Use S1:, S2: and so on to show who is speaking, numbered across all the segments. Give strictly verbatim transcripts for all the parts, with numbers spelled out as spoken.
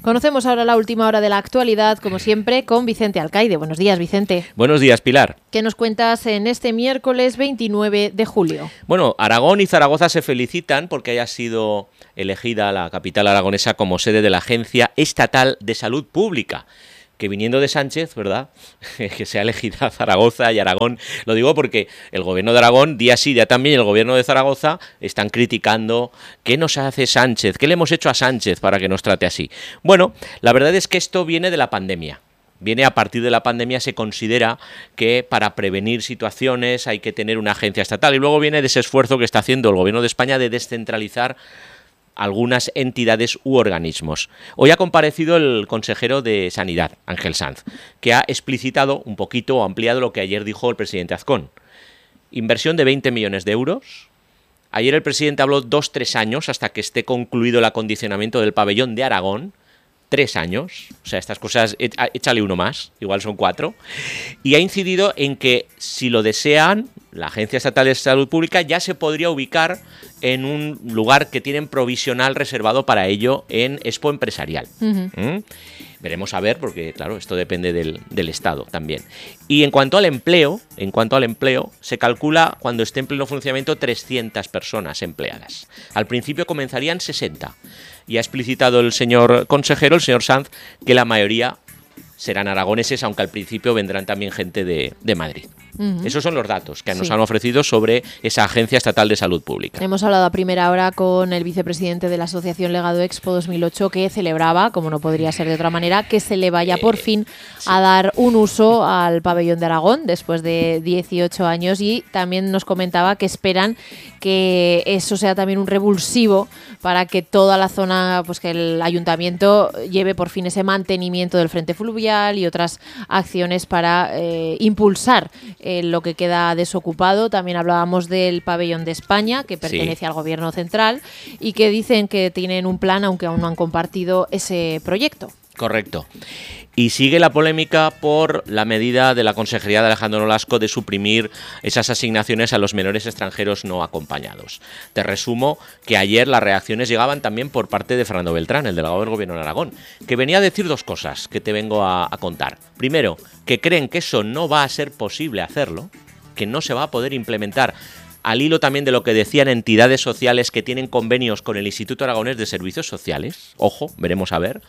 S1: Conocemos ahora la última hora de la actualidad, como siempre, con Vicente Alcaide. Buenos días, Vicente.
S2: Buenos días, Pilar.
S1: ¿Qué nos cuentas en este miércoles veintinueve de julio?
S2: Bueno, Aragón y Zaragoza se felicitan porque haya sido elegida la capital aragonesa como sede de la Agencia Estatal de Salud Pública. Que viniendo de Sánchez, ¿verdad?, que se ha elegido Zaragoza y Aragón. Lo digo porque el gobierno de Aragón, día sí, día también, y el gobierno de Zaragoza están criticando qué nos hace Sánchez, qué le hemos hecho a Sánchez para que nos trate así. Bueno, la verdad es que esto viene de la pandemia. Viene a partir de la pandemia, se considera que para prevenir situaciones hay que tener una agencia estatal. Y luego viene de ese esfuerzo que está haciendo el gobierno de España de descentralizar algunas entidades u organismos. Hoy ha comparecido el consejero de Sanidad, Ángel Sanz, que ha explicitado un poquito o ampliado lo que ayer dijo el presidente Azcón. Inversión de veinte millones de euros. Ayer el presidente habló dos, tres años hasta que esté concluido el acondicionamiento del pabellón de Aragón. Tres años, o sea, estas cosas, échale uno más, igual son cuatro, y ha incidido en que si lo desean, la Agencia Estatal de Salud Pública ya se podría ubicar en un lugar que tienen provisional reservado para ello en Expo Empresarial. Uh-huh. ¿Mm? Veremos a ver, porque claro, esto depende del, del Estado también. Y en cuanto al empleo, en cuanto al empleo, se calcula cuando esté en pleno funcionamiento trescientas personas empleadas. Al principio comenzarían sesenta. Y ha explicitado el señor consejero, el señor Sanz, que la mayoría serán aragoneses, aunque al principio vendrán también gente de, de Madrid. Uh-huh. Esos son los datos que nos sí. han ofrecido sobre esa Agencia Estatal de Salud Pública.
S1: Hemos hablado a primera hora con el vicepresidente de la Asociación Legado Expo dos mil ocho, que celebraba, como no podría ser de otra manera, que se le vaya por fin sí. a dar un uso al pabellón de Aragón después de dieciocho años, y también nos comentaba que esperan que eso sea también un revulsivo para que toda la zona, pues que el ayuntamiento lleve por fin ese mantenimiento del frente fluvial y otras acciones para eh, impulsar eh, lo que queda desocupado. También hablábamos del pabellón de España, que pertenece sí. al gobierno central, y que dicen que tienen un plan, aunque aún no han compartido ese proyecto.
S2: Correcto. Y sigue la polémica por la medida de la Consejería de Alejandro Nolasco de suprimir esas asignaciones a los menores extranjeros no acompañados. Te resumo que ayer las reacciones llegaban también por parte de Fernando Beltrán, el delegado del Gobierno de Aragón, que venía a decir dos cosas que te vengo a, a contar. Primero, que creen que eso no va a ser posible hacerlo, que no se va a poder implementar, al hilo también de lo que decían entidades sociales que tienen convenios con el Instituto Aragonés de Servicios Sociales. Ojo, veremos a ver.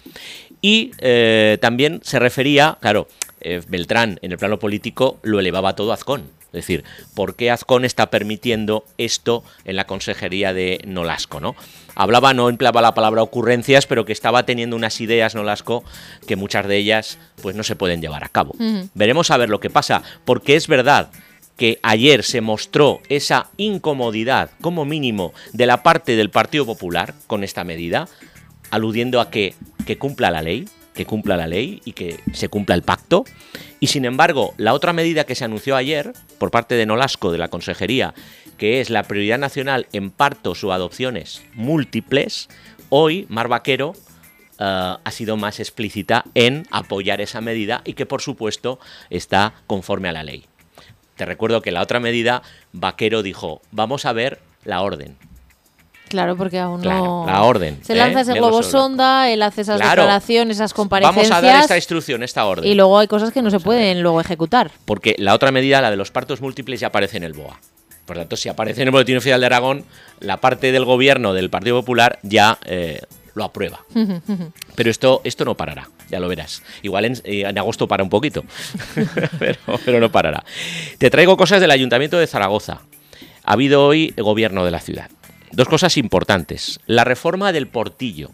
S2: Y eh, también se refería, claro, eh, Beltrán en el plano político lo elevaba todo a Azcón. Es decir, ¿por qué Azcón está permitiendo esto en la consejería de Nolasco, ¿no? Hablaba, no empleaba la palabra ocurrencias, pero que estaba teniendo unas ideas Nolasco que muchas de ellas pues no se pueden llevar a cabo. Uh-huh. Veremos a ver lo que pasa, porque es verdad que ayer se mostró esa incomodidad, como mínimo, de la parte del Partido Popular con esta medida, aludiendo a que, que cumpla la ley, que cumpla la ley y que se cumpla el pacto. Y sin embargo, la otra medida que se anunció ayer por parte de Nolasco, de la Consejería, que es la prioridad nacional en partos o adopciones múltiples, hoy Mar Vaquero uh, ha sido más explícita en apoyar esa medida y que, por supuesto, está conforme a la ley. Te recuerdo que la otra medida, Vaquero dijo, vamos a ver la orden.
S1: Claro, porque aún
S2: claro,
S1: no...
S2: la orden.
S1: Se lanza ¿eh? ese globo sonda, él hace esas claro. declaraciones, esas comparecencias...
S2: Vamos a dar esta instrucción, esta orden.
S1: Y luego hay cosas que no se pueden luego ejecutar.
S2: Porque la otra medida, la de los partos múltiples, ya aparece en el B O A. Por tanto, si aparece en el Boletín Oficial de Aragón, la parte del gobierno del Partido Popular ya eh, lo aprueba. Pero esto, esto no parará, ya lo verás. Igual en, eh, en agosto para un poquito, pero, pero no parará. Te traigo cosas del Ayuntamiento de Zaragoza. Ha habido hoy el gobierno de la ciudad. Dos cosas importantes. La reforma del Portillo,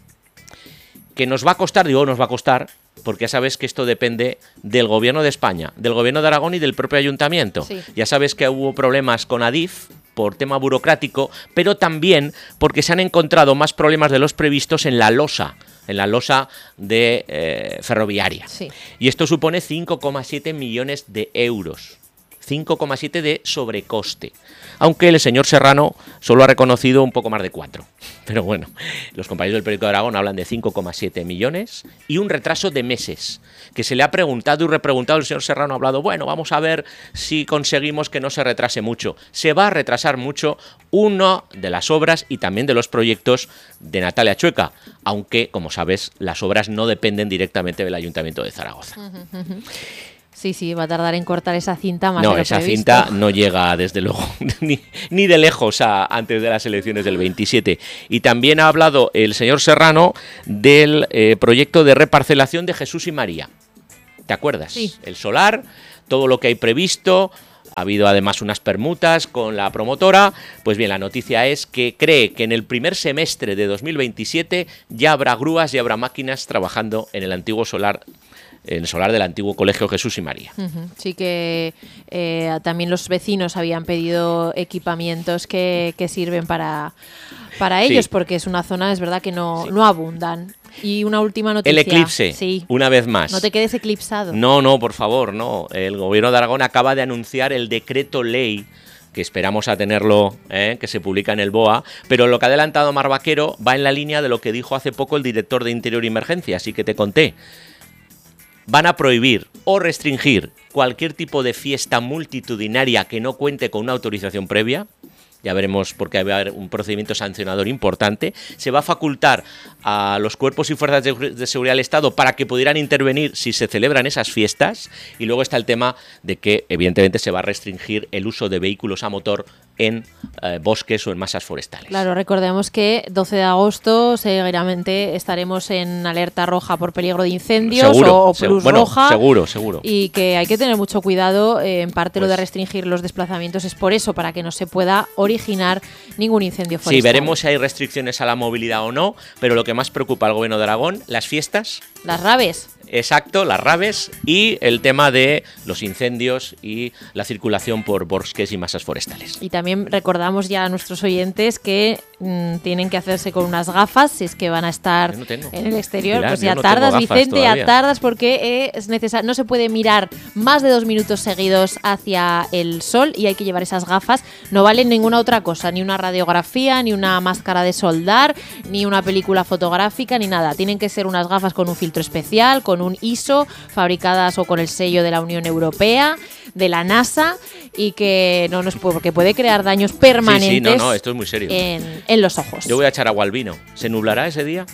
S2: que nos va a costar, digo nos va a costar, porque ya sabes que esto depende del gobierno de España, del gobierno de Aragón y del propio ayuntamiento. Sí. Ya sabes que hubo problemas con Adif por tema burocrático, pero también porque se han encontrado más problemas de los previstos en la losa, en la losa de eh, ferroviaria. Sí. Y esto supone cinco coma siete millones de euros. cinco coma siete de sobrecoste, aunque el señor Serrano solo ha reconocido un poco más de cuatro. Pero bueno, los compañeros del periódico de Aragón hablan de cinco coma siete millones y un retraso de meses, que se le ha preguntado y repreguntado. El señor Serrano ha hablado, bueno, vamos a ver si conseguimos que no se retrase mucho. Se va a retrasar mucho una de las obras y también de los proyectos de Natalia Chueca, aunque, como sabes, las obras no dependen directamente del Ayuntamiento de Zaragoza.
S1: Uh-huh, uh-huh. Sí, sí, va a tardar en cortar esa cinta más
S2: No,
S1: de lo
S2: esa
S1: previsto.
S2: cinta no llega, desde luego, ni, ni de lejos a, antes de las elecciones del veintisiete. Y también ha hablado el señor Serrano del eh, proyecto de reparcelación de Jesús y María. ¿Te acuerdas?
S1: Sí.
S2: El solar, todo lo que hay previsto. Ha habido además unas permutas con la promotora. Pues bien, la noticia es que cree que en el primer semestre de dos mil veintisiete ya habrá grúas y habrá máquinas trabajando en el antiguo solar, en el solar del antiguo Colegio Jesús y María.
S1: Uh-huh. Sí que eh, también los vecinos habían pedido equipamientos que, que sirven para, para ellos,
S2: Sí.
S1: porque es una zona, es verdad, que no,
S2: Sí.
S1: no abundan. Y una última noticia.
S2: El eclipse,
S1: Sí.
S2: una vez más.
S1: No te quedes eclipsado.
S2: No, no, por favor, no. El gobierno de Aragón acaba de anunciar el decreto ley, que esperamos a tenerlo, ¿eh? que se publica en el B O A, pero lo que ha adelantado Mar Vaquero va en la línea de lo que dijo hace poco el director de Interior y Emergencia, así que te conté. Van a prohibir o restringir cualquier tipo de fiesta multitudinaria que no cuente con una autorización previa. Ya veremos, porque va a haber un procedimiento sancionador importante. Se va a facultar a los cuerpos y fuerzas de, de seguridad del Estado para que pudieran intervenir si se celebran esas fiestas. Y luego está el tema de que, evidentemente, se va a restringir el uso de vehículos a motor en eh, bosques o en masas forestales.
S1: Claro, recordemos que doce de agosto seguramente estaremos en alerta roja por peligro de incendios
S2: Seguro,
S1: o, o
S2: seg-
S1: plus
S2: bueno,
S1: roja.
S2: seguro, seguro.
S1: Y que hay que tener mucho cuidado. Eh, en parte lo
S2: Pues-
S1: de restringir los desplazamientos es por eso, para que no se pueda originar ningún incendio forestal.
S2: Sí, veremos si hay restricciones a la movilidad o no, pero lo que más preocupa al gobierno de Aragón, las fiestas.
S1: Las raves.
S2: Exacto, las raves y el tema de los incendios y la circulación por bosques y masas forestales.
S1: Y también recordamos ya a nuestros oyentes que mm, tienen que hacerse con unas gafas si es que van a estar
S2: Yo no tengo.
S1: en el exterior.
S2: Pilar,
S1: pues
S2: yo
S1: ya
S2: no tengo
S1: tardas,
S2: gafas
S1: Vicente,
S2: todavía.
S1: ya tardas porque eh, es necesario. No se puede mirar más de dos minutos seguidos hacia el sol y hay que llevar esas gafas. No valen ninguna otra cosa, ni una radiografía, ni una máscara de soldar, ni una película fotográfica, ni nada. Tienen que ser unas gafas con un filtro especial, con un I S O, fabricadas o con el sello de la Unión Europea, de la NASA, y que no nos puede, porque puede crear daños permanentes
S2: Sí, sí, no, no, esto es muy serio.
S1: en, en los ojos.
S2: Yo voy a echar agua al vino. ¿Se nublará ese día?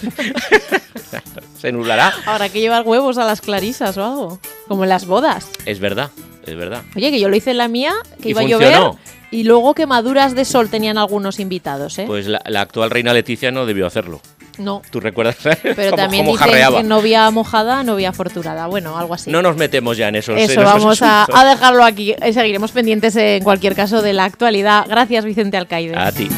S2: ¿Se nublará?
S1: Habrá que llevar huevos a las clarisas o algo, como en las bodas.
S2: Es verdad, es verdad.
S1: Oye, que yo lo hice en la mía, que
S2: ¿Y
S1: iba a
S2: funcionó?
S1: llover, y luego quemaduras de sol tenían algunos invitados, ¿eh?
S2: Pues la, la actual reina Leticia no debió hacerlo.
S1: No.
S2: ¿Tú recuerdas?
S1: Pero
S2: cómo-
S1: también
S2: cómo
S1: dicen
S2: jarreaba?
S1: que novia mojada, novia afortunada. Bueno, algo así.
S2: No nos metemos ya en esos, en
S1: Eso,
S2: esos
S1: vamos a,
S2: asuntos.
S1: a dejarlo aquí. Eh, Seguiremos pendientes en cualquier caso de la actualidad. Gracias, Vicente Alcaide.
S2: A ti.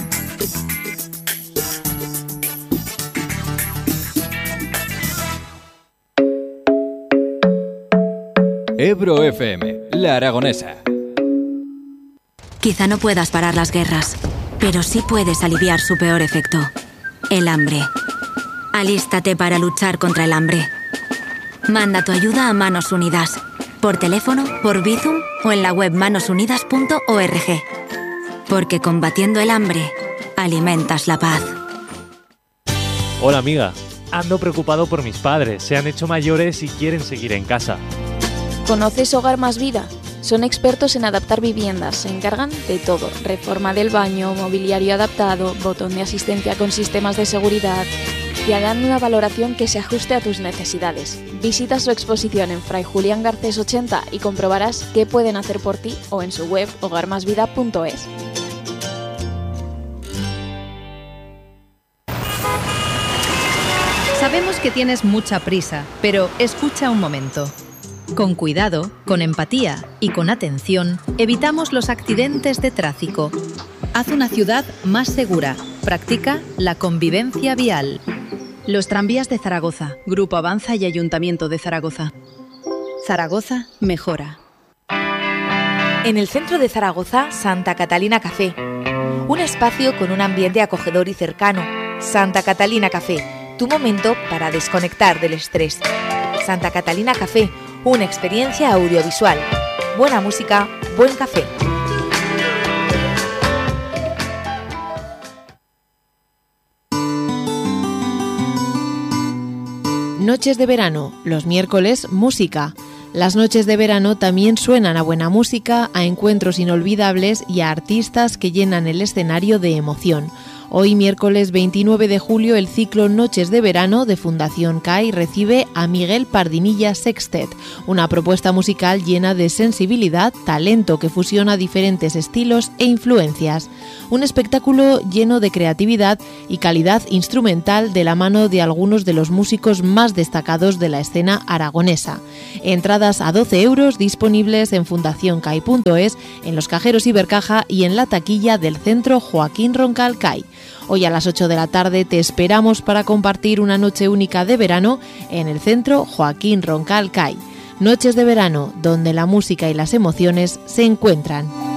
S3: Ebro F M, La Aragonesa.
S4: Quizá no puedas parar las guerras, pero sí puedes aliviar su peor efecto, el hambre. Alístate para luchar contra el hambre. Manda tu ayuda a Manos Unidas, por teléfono, por Bizum o en la web manos unidas punto org. Porque combatiendo el hambre, alimentas la paz.
S5: Hola amiga, ando preocupado por mis padres, se han hecho mayores y quieren seguir en casa.
S6: ¿Conoces Hogar Más Vida? Son expertos en adaptar viviendas, se encargan de todo, reforma del baño, mobiliario adaptado, botón de asistencia con sistemas de seguridad, y harán una valoración que se ajuste a tus necesidades. Visita su exposición en Fray Julián Garcés ochenta y comprobarás qué pueden hacer por ti o en su web hogar más vida punto es.
S7: Sabemos que tienes mucha prisa, pero escucha un momento. Con cuidado, con empatía y con atención, evitamos los accidentes de tráfico. Haz una ciudad más segura. Practica la convivencia vial.
S8: Los tranvías de Zaragoza, Grupo Avanza y Ayuntamiento de Zaragoza. Zaragoza mejora.
S9: En el centro de Zaragoza, Santa Catalina Café. Un espacio con un ambiente acogedor y cercano. Santa Catalina Café, tu momento para desconectar del estrés. Santa Catalina Café, una experiencia audiovisual. buena música, buen café. Noches de verano, los miércoles música. Las noches de verano también suenan a buena música, a encuentros inolvidables y a artistas que llenan el escenario de emoción. Hoy, miércoles veintinueve de julio, el ciclo Noches de Verano de Fundación C A I recibe a Miguel Pardinilla Sextet, una propuesta musical llena de sensibilidad, talento que fusiona diferentes estilos e influencias. Un espectáculo lleno de creatividad y calidad instrumental de la mano de algunos de los músicos más destacados de la escena aragonesa. Entradas a doce euros disponibles en fundación cai punto es, en los cajeros Ibercaja y en la taquilla del Centro Joaquín Roncal C A I. Hoy a las ocho de la tarde te esperamos para compartir una noche única de verano en el Centro Joaquín Roncal C A I. Noches de verano, donde la música y las emociones se encuentran.